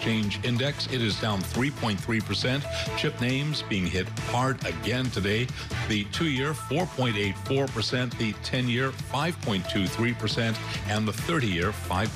Exchange Index. It is down 3.3%. Chip names being hit hard again today. The 2-year, 4.84%. The 10-year, 5.23%. And the 30-year,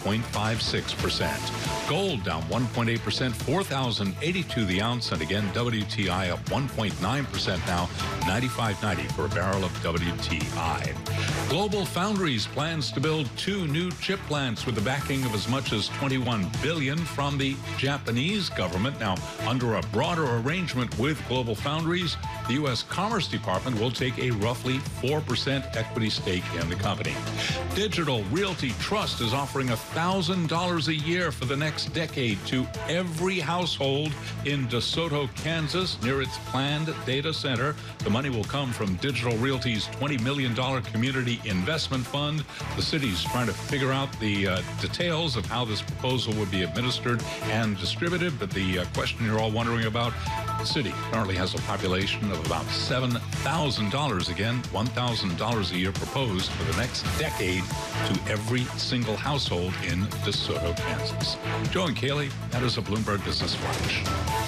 5.56%. Gold down 1.8%, 4,082 the ounce. And again, WTI up 1.9% now, 95.90 for a barrel of WTI. Global Foundries plans to build 2 new chip plants with the backing of as much as $21 billion from the Japanese government. Now, under a broader arrangement with Global Foundries, the U.S. Commerce Department will take a roughly 4% equity stake in the company. Digital Realty Trust is offering $1,000 a year for the next decade to every household in DeSoto, Kansas, near its planned data center. The money will come from Digital Realty's $20 million community investment fund. The city's trying to figure out the details of how this proposal would be administered and distributed, but the question you're all wondering about, the city currently has a population of about $7,000. Again, $1,000 a year proposed for the next decade to every single household in DeSoto, Kansas. Joe and Kaylee, that is a Bloomberg Business Flash.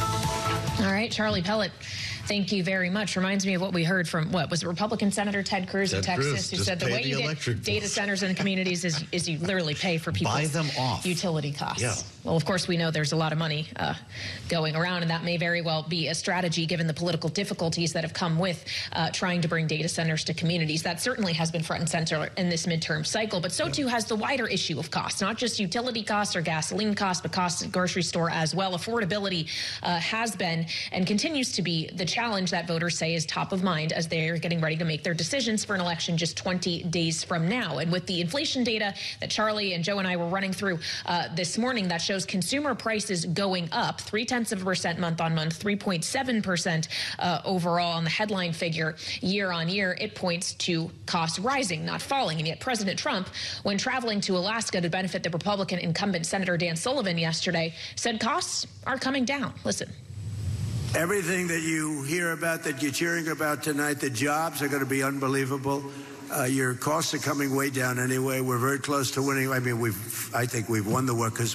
All right, Charlie Pellet, thank you very much. Reminds me of what we heard from, what was it, Republican Senator Ted Cruz of Texas, who said the way you get data centers in communities is you literally pay for people's utility costs. Yeah. Well, of course, we know there's a lot of money going around, and that may very well be a strategy given the political difficulties that have come with trying to bring data centers to communities. That certainly has been front and center in this midterm cycle, but so too has the wider issue of costs, not just utility costs or gasoline costs, but costs at the grocery store as well. Affordability has been and continues to be the challenge that voters say is top of mind as they're getting ready to make their decisions for an election just 20 days from now. And with the inflation data that Charlie and Joe and I were running through this morning, that shows consumer prices going up 0.3% month on month, 3.7% overall on the headline figure year on year. It points to costs rising, not falling. And yet President Trump, when traveling to Alaska to benefit the Republican incumbent Senator Dan Sullivan yesterday, said costs are coming down. Listen. Everything that you hear about, that you're cheering about tonight, the jobs are going to be unbelievable. Your costs are coming way down anyway. We're very close to winning. I mean, I think we've won the war because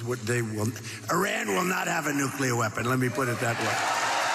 Iran will not have a nuclear weapon. Let me put it that way.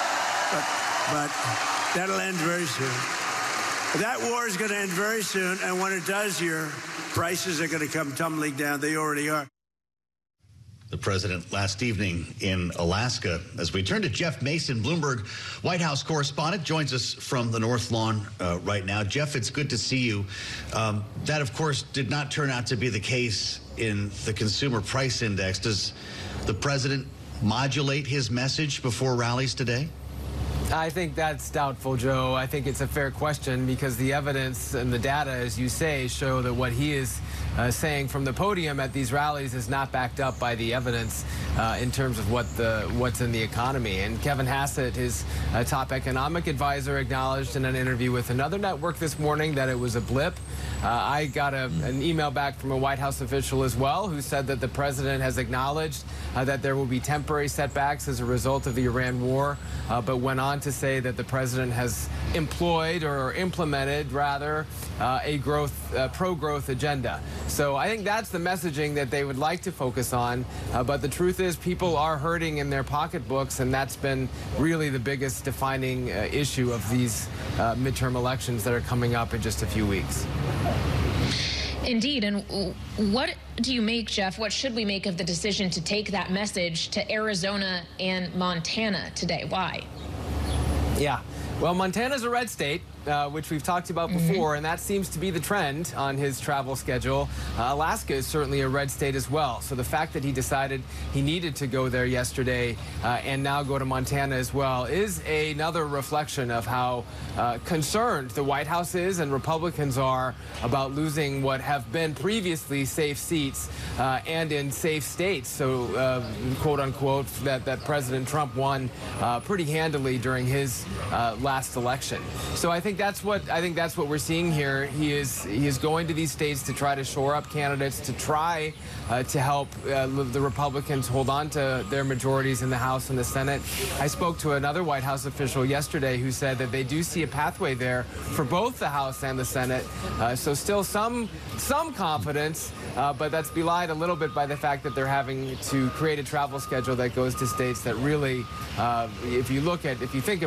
But that'll end very soon. That war is going to end very soon, and when it does, your prices are going to come tumbling down. They already are. The president last evening in Alaska. As we turn to Jeff Mason, Bloomberg White House correspondent, joins us from the North Lawn right now. Jeff, it's good to see you. That, of course, did not turn out to be the case in the Consumer Price Index. Does the president modulate his message before rallies today? I think that's doubtful, Joe. I think it's a fair question because the evidence and the data, as you say, show that what he is saying from the podium at these rallies is not backed up by the evidence in terms of what's in the economy. And Kevin Hassett, his top economic advisor, acknowledged in an interview with another network this morning that it was a blip. I got an email back from a White House official as well who said that the president has acknowledged that there will be temporary setbacks as a result of the Iran war, but went on to say that the president has employed or implemented, rather, a pro-growth agenda. So I think that's the messaging that they would like to focus on. But the truth is people are hurting in their pocketbooks, and that's been really the biggest defining issue of these midterm elections that are coming up in just a few weeks. Indeed. And what do you make, Jeff, what should we make of the decision to take that message to Arizona and Montana today? Why? Yeah. Well, Montana's a red state, which we've talked about before, and that seems to be the trend on his travel schedule. Alaska is certainly a red state as well. So the fact that he decided he needed to go there yesterday and now go to Montana as well is another reflection of how concerned the White House is and Republicans are about losing what have been previously safe seats and in safe states. So, quote unquote, that President Trump won pretty handily during his last election. So I think think that's what we're seeing here. He is going to these states to try to shore up candidates, to try to help the Republicans hold on to their majorities in the House and the Senate. I spoke to another White House official yesterday who said that they do see a pathway there for both the House and the Senate. So still some confidence, but that's belied a little bit by the fact that they're having to create a travel schedule that goes to states that really, if you think